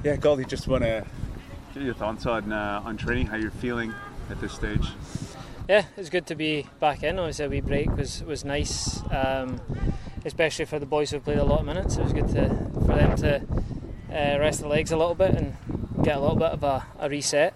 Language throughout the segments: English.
Yeah, Goldie, just want to get your thoughts on training, how you're feeling at this stage. Yeah, it's good to be back in. Obviously a wee break was nice, especially for the boys who played a lot of minutes. It was good for them to rest their legs a little bit and get a little bit of a reset.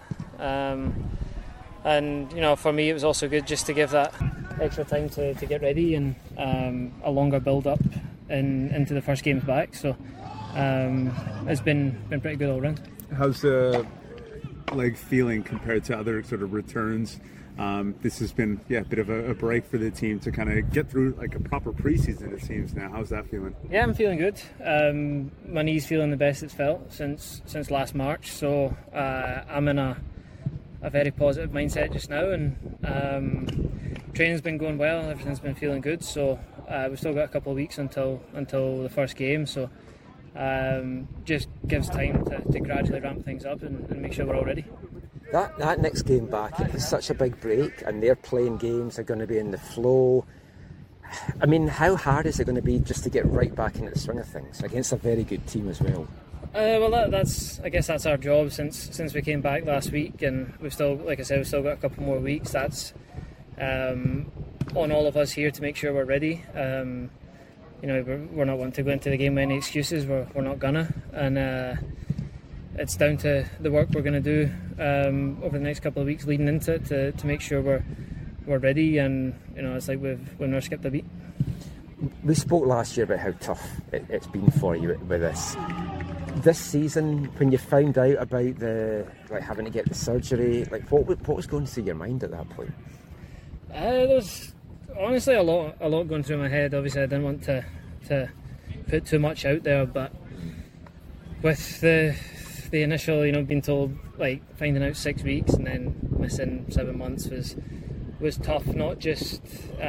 And for me it was also good just to give that extra time to get ready and a longer build up into the first games back. So it's been pretty good all round. How's the leg feeling compared to other sort of returns? This has been a bit of a break for the team to kind of get through like a proper preseason, it seems now. How's that feeling? Yeah, I'm feeling good. My knee's feeling the best it's felt since last March, so I'm in a very positive mindset just now, and training's been going well, everything's been feeling good, so we've still got a couple of weeks until the first game, so just gives time to gradually ramp things up and make sure we're all ready. That next game back, it was such a big break, and they're playing games, they're going to be in the flow. I mean, how hard is it going to be just to get right back into the swing of things against a very good team as well? Well, that's I guess that's our job since we came back last week, and we've still, like I said, we've still got a couple more weeks. That's on all of us here to make sure we're ready. We're not wanting to go into the game with any excuses. We're not gonna, and it's down to the work we're going to do over the next couple of weeks leading into it to make sure we're ready. And it's like we've never skipped a beat. We spoke last year about how tough it's been for you with this season. When you found out about having to get the surgery, what was going through your mind at that point? There was honestly a lot going through my head. Obviously I didn't want to put too much out there, but with the initial, being told, finding out 6 weeks and then missing 7 months was tough. Not just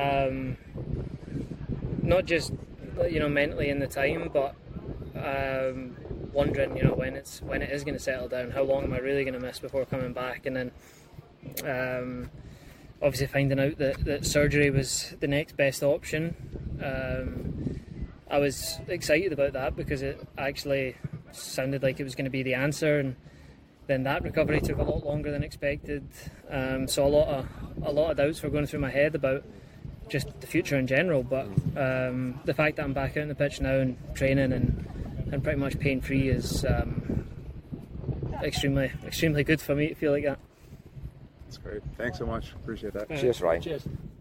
mentally in the time, but wondering, when it is going to settle down. How long am I really going to miss before coming back? And then obviously finding out that surgery was the next best option. I was excited about that because it actually sounded like it was going to be the answer, and then that recovery took a lot longer than expected. So a lot of doubts were going through my head about just the future in general. But the fact that I'm back out on the pitch now and training and pretty much pain free is extremely good for me to feel like that. That's great. Thanks so much. Appreciate that. Cheers, Ryan. Cheers.